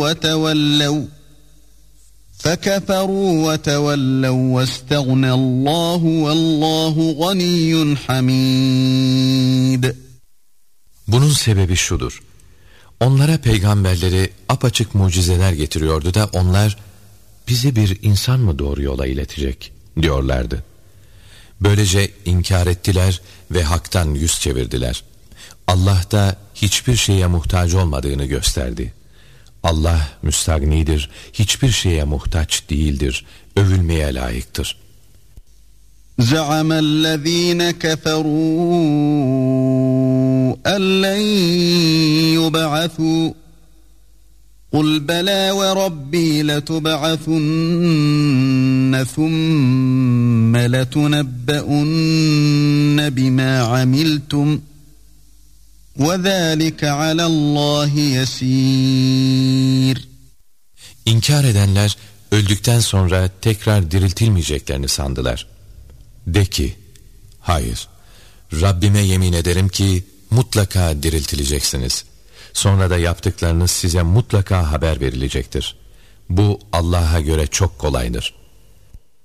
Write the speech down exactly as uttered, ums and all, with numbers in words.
وتولوا فكفروا وتولوا واستغنى الله والله غني حميد. Bunun sebebi şudur. Onlara peygamberleri apaçık mucizeler getiriyordu da onlar bizi bir insan mı doğru yola iletecek diyorlardı. Böylece inkar ettiler ve haktan yüz çevirdiler. Allah da hiçbir şeye muhtaç olmadığını gösterdi. Allah müstagnidir, hiçbir şeye muhtaç değildir, övülmeye layıktır. زَعَمَ الَّذ۪ينَ كَفَرُوا أَنْ لَنْ يُبْعَثُوا قُلْ بَلَى وَرَبِّي لَتُبْعَثُنَّ ثُمَّ لَتُنَبَّؤُنَّ بِمَا عَمِلْتُمْ وَذَٰلِكَ عَلَى اللّٰهِ يَس۪يرٌ. İnkar edenler öldükten sonra tekrar diriltilmeyeceklerini sandılar. De ki, hayır, Rabbime yemin ederim ki mutlaka diriltileceksiniz. Sonra da yaptıklarınız size mutlaka haber verilecektir. Bu Allah'a göre çok kolaydır.